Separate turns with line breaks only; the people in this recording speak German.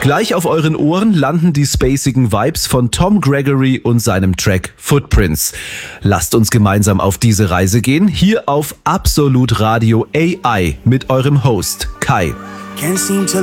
Gleich auf euren Ohren landen die spacigen Vibes von Tom Gregory und seinem Track Footprints. Lasst uns gemeinsam auf diese Reise gehen, hier auf Absolut Radio AI mit eurem Host Kai.